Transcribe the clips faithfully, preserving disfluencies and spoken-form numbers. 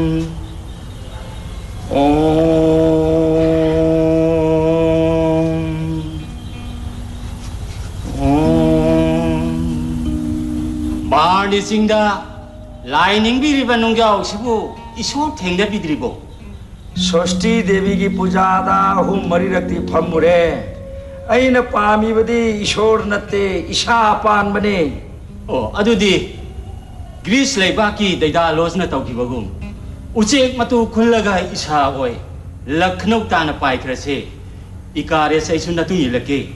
마을리싱다 라이닝비리바 농자옥시부 이쇼 탱대비드리고 소스티 대비기 부자다 후 머리락디 판물에 아이나 파미버디 이쇼르 나떼 이샤 판바네 어 아두디 그리스 레바키 데이다 로스나 타오기바금 우체ek matu khulaga isa oi lakhnou tana pai khrase ikare sai sunna tu yilake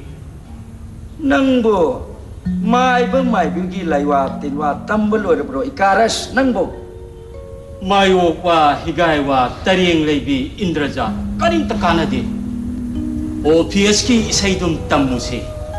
nangbo mai bang mai bilgi laiwa tinwa tambal oi bro ikaras nangbo mayo wa higai wa tarieng leibi indraja karin takana di o p s ki isai dum tammuse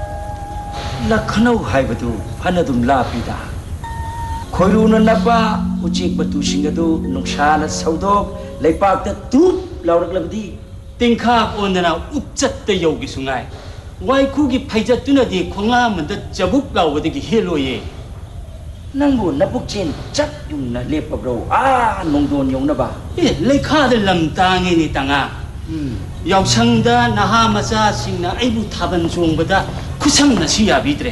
lakhnou haibadu phanadum lapida khoiruna napa ucheek batu singadu nuksana saudok leipak ta tu laurak labdi tingkha onana upchat te yogi sungai wai khu gi phaijat tuna di khonga manda jabuk lawadi gi heloye nangbu napuk chen chak yung na lepa bro ah nongdon yung na ba e lekha de lam tangi ni tanga yausang da naha macha singna aibu thaban jongbada khusang na siya bidre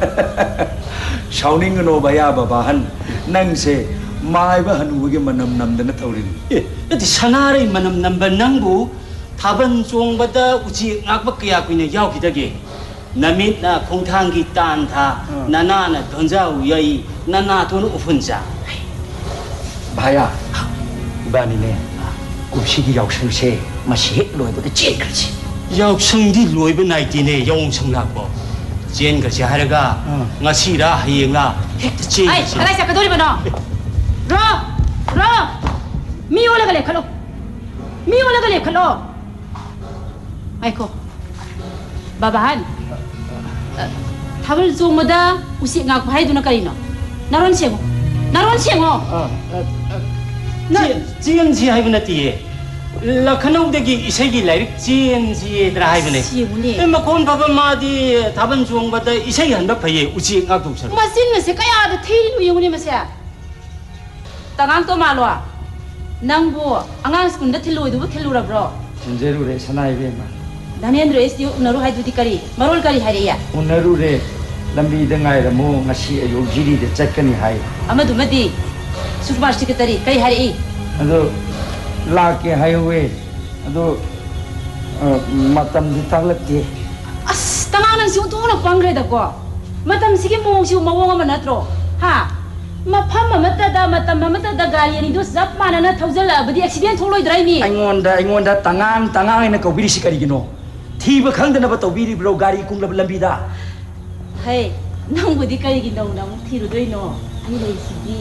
shauning no baya babahan nang se mai ba hanu ge manam nam da na thaurin e ati sanare manam nam ba nangbu thaban jongbada uchi ngakba kya kuina yaw khidage namit na khongthang gi tan tha nana na donja u yai nana ton ufunja baya ibani ne kupsi gi yausang se masi hek loi ba che khrchi yausang di loi ba nai ti ne yong sang lak bo jen ga jaraga ngasi ra hayeng la hek ta che ai alai sa ka dori bano ro ro mi ola ga le khalo mi ola ga le khalo ai ko babahan thabal zong mada usi ngak bhai duna karino naron chengo naron chengo na jen ji hai bana ti lakhnou de gi isai gi lairik jen ji dra hai bane e ma kon baba ma di thaban zong bada isai han ba phaye usi ngak du sar ma sin se kaya da thei lu yong ni ma se tangang to ma lo nang bo angang skun da thilu du thilu ra bro jeru re sanai be ma Dhanendra is you unaru hai dudi kari marol kari hai ya unaru re lambi da ngai ra mo ngasi ayo jiri de chakkani hai amadu madi supervisor secretary kai hai i ado la ke hai we ado matam di taglakti as tangang nang siu tu na pangre da ko matam sige mo siu mawong ma natro ha ma pham ma ta da matam ma ta da gari ni do zap mana na thousand abadi accident tholoi drai mi aingon da aingon da tangang tangang ina ko biri sikari gino thiba khangdana ba tawbiri bro gari kunglab lambi da hey nang budi kari gi nong nang thiru doi no ai lei sidi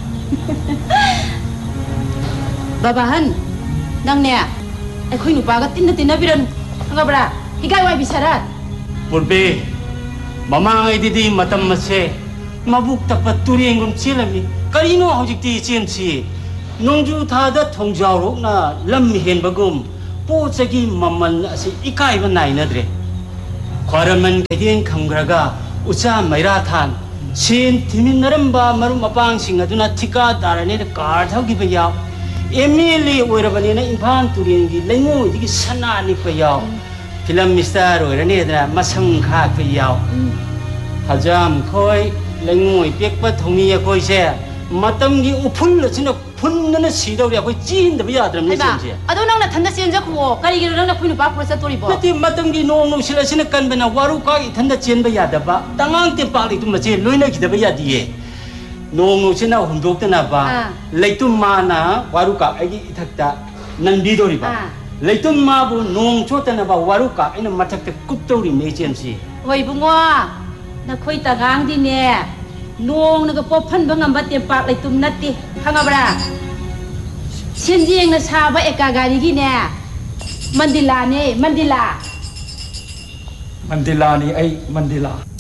babahan nang ne ai khoi nu pa ga tin na tin na biran anga bra higai wai bisarat purbe mama ai didi matam mase mabuk tapat turengum chelami karino hojikti chenchi nongju thada thongjau rokna lam hen bagum पोचगी ममन असे इकाई बनाई नद्रे ख्वारमन कदिन खंग्रगा उचा मैरा थान सेन थिमिन नरंबा मरु मपांग सिंग अदुना ठिका दारने the car थौगी बया MLA ओरबने न इम्फान तुरेंगी लेंगो दिगी सना नि पयाव film mister ओरने the मसंग खा पयाव हजाम खोय लेंगो पेकप थौमी अखोय से मतम गी उफुल लचिन फुन्नना सिदौरि अखोय चिन दब याद्रम नि सेंजे अदो नंगना थंदा सेंजा खो करी गिरो नंगना खुइनु पा प्रोसेस तोरि बो नति मतम गी नोंग नु सिलसिन कनबना वारु का इथंदा चेनबा यादबा तंगांग ते पाली तुम मचे लोइना खिदबा यादिए नोंग नु सिना हुंदोक्तना बा लेतुम माना वारु का आगी इथक्ता नंदी दोरि बा लेतुम माबु नोंग छोतना बा वारु का इन मथक्ते कुत्तौरि मेचेमसी होय बुंगो ना खोइ तंगांग दिने नोंग नग पोफन बंगम बते पाक लेतुम नति खंगबरा सेंजिंग ना साबा एका गारी गी ने मंदिला ने मंदिला मंदिला ni ai mandila